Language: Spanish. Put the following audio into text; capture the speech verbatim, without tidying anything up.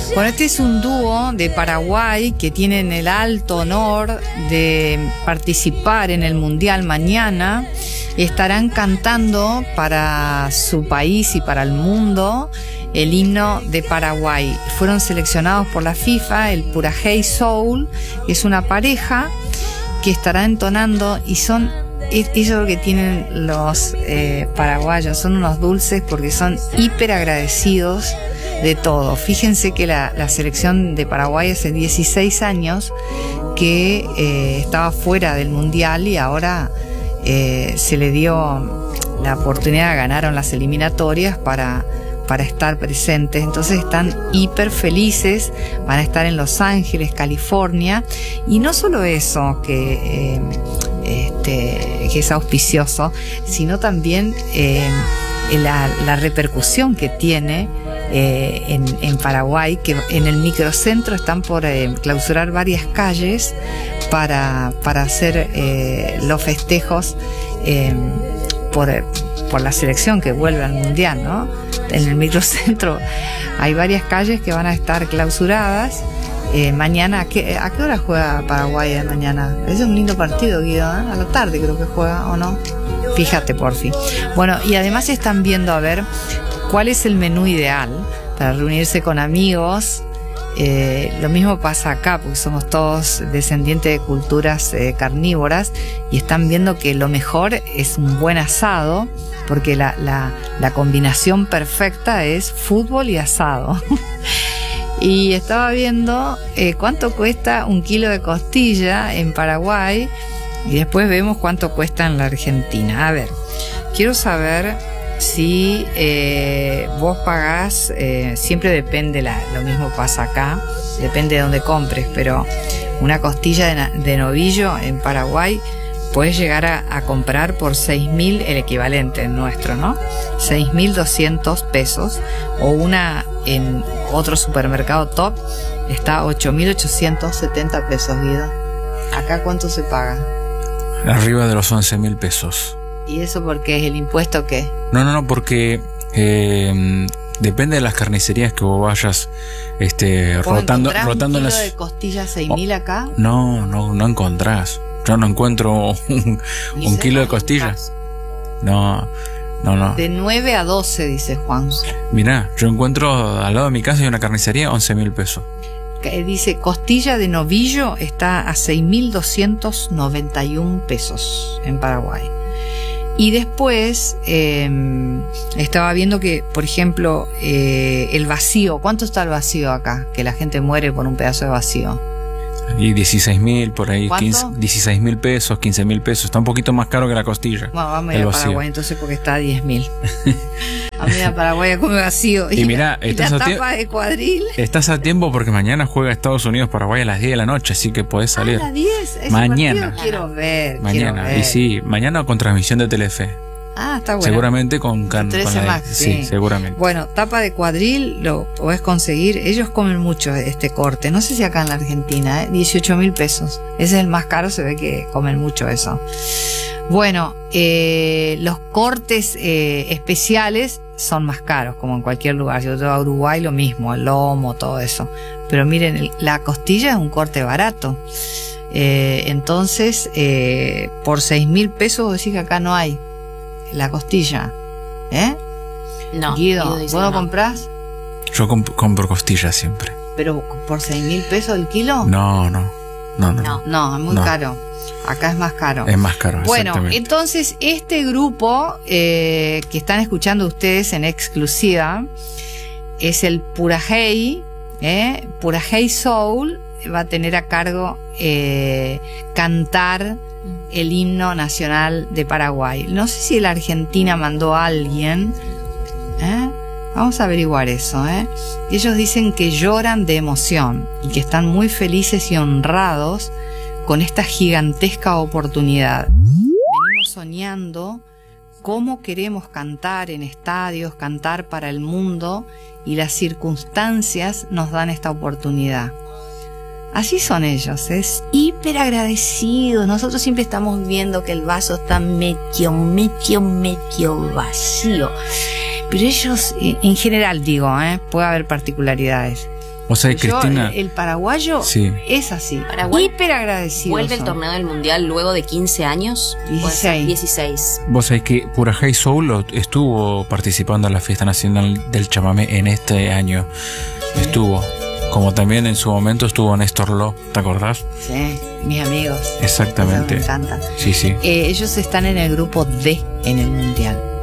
Bueno, este es un dúo de Paraguay que tienen el alto honor de participar en el Mundial mañana. Estarán cantando para su país y para el mundo el himno de Paraguay. Fueron seleccionados por la FIFA, el Purajey Soul, que es una pareja que estará entonando, y son ellos lo que tienen los eh, paraguayos, son unos dulces porque son hiper agradecidos de todo. Fíjense que la, la selección de Paraguay hace dieciséis años que eh, estaba fuera del Mundial y ahora eh, se le dio la oportunidad, ganaron las eliminatorias para, para estar presentes. Entonces están hiper felices, van a estar en Los Ángeles, California, y no solo eso, que eh, Este, que es auspicioso, sino también eh, la, la repercusión que tiene eh, en, en Paraguay, que en el microcentro están por eh, clausurar varias calles para, para hacer eh, los festejos eh, por, por la selección que vuelve al Mundial, ¿no? En el microcentro hay varias calles que van a estar clausuradas. Eh, mañana, ¿a qué, ¿a qué hora juega Paraguay de mañana? Es un lindo partido, Guido, ¿eh? A la tarde creo que juega, ¿o no? Fíjate, por fin. Bueno, y además están viendo a ver cuál es el menú ideal para reunirse con amigos. Eh, lo mismo pasa acá, porque somos todos descendientes de culturas eh, carnívoras, y están viendo que lo mejor es un buen asado, porque la, la, la combinación perfecta es fútbol y asado. Y estaba viendo eh, cuánto cuesta un kilo de costilla en Paraguay, y después vemos cuánto cuesta en la Argentina. A ver, quiero saber si eh, vos pagás, eh, siempre depende, la, lo mismo pasa acá, depende de dónde compres, pero una costilla de, de novillo en Paraguay puedes llegar a, a comprar por seis mil, el equivalente nuestro, ¿no? seis mil doscientos pesos, o una en otro supermercado top está ocho mil ochocientos setenta pesos, Guido. ¿Acá cuánto se paga? Arriba de los once mil pesos. ¿Y eso por qué? ¿Es el impuesto qué? No, no, no, porque eh, depende de las carnicerías que vos vayas este, rotando, rotando un kilo las... de costilla seis mil acá? No, no, no encontrás. Yo no encuentro un, un kilo de costilla. No, no, no. De nueve a doce, dice Juan. Mirá, yo encuentro al lado de mi casa hay una carnicería, once mil pesos. Dice, costilla de novillo está a seis mil doscientos noventa y un pesos en Paraguay. Y después eh, estaba viendo que, por ejemplo, eh, el vacío. ¿Cuánto está el vacío acá? Que la gente muere por un pedazo de vacío. Y dieciséis mil por ahí, ¿Cuánto? dieciséis mil pesos, quince mil pesos. Está un poquito más caro que la costilla. Bueno, vamos a ir a Paraguay entonces, porque está a diez mil. Vamos a ir a Paraguay a comer vacío. Y, y mira, y estás, la a tapa de cuadril. Estás a tiempo porque mañana juega Estados Unidos-Paraguay a las diez de la noche, así que podés salir. ¿A las diez? Ese mañana. Quiero ver. Mañana, quiero ver. Y sí, mañana con transmisión de Telefe. Ah, está bueno. Seguramente con carne. trece Max, sí, sí, seguramente. Bueno, tapa de cuadril lo podés conseguir. Ellos comen mucho este corte. No sé si acá en la Argentina, ¿eh? dieciocho mil pesos. Ese es el más caro, se ve que comen mucho eso. Bueno, eh, los cortes eh, especiales son más caros, como en cualquier lugar. Yo a Uruguay lo mismo, el lomo, todo eso. Pero miren, el, la costilla es un corte barato. Eh, entonces, eh, por seis mil pesos, decís que acá no hay la costilla, ¿eh? No. Guido, Guido ¿vos no no. comprás? Yo comp- compro costilla siempre. ¿Pero por seis mil pesos el kilo? No, no. No, no. No. No, es muy No. caro. Acá es más caro. Es más caro. Bueno, exactamente. entonces este grupo eh, que están escuchando ustedes en exclusiva es el Purajey, eh, Purajey Soul. Va a tener a cargo eh, cantar el himno nacional de Paraguay. No sé si la Argentina mandó a alguien, ¿eh? Vamos a averiguar eso, ¿eh? Ellos dicen que lloran de emoción y que están muy felices y honrados con esta gigantesca oportunidad. Venimos soñando cómo queremos cantar en estadios, cantar para el mundo, y las circunstancias nos dan esta oportunidad. Así son ellos, es hiper agradecidos. Nosotros siempre estamos viendo que el vaso está medio, medio, medio vacío. Pero ellos, en general digo, ¿eh? puede haber particularidades, Vos sabés, Yo, Cristina. el, el paraguayo Sí. es así. Paraguay hiper agradecido. Vuelve el torneo del mundial luego de quince años. dieciséis. dieciséis. Vos sabés que Purajay Soul estuvo participando en la Fiesta Nacional del Chamamé en este año. Sí. Estuvo. Como también en su momento estuvo Néstor Lo, ¿te acordás? Sí, mis amigos. Exactamente. Eso me encanta. Sí, sí. Eh, ellos están en el grupo D en el mundial.